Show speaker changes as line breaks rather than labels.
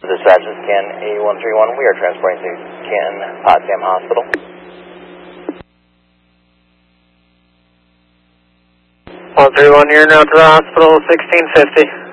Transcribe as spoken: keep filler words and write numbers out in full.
Dispatch is Canton A one three one. We are transporting to Canton Potsdam Hospital.
one three one, you're now to the hospital, sixteen fifty.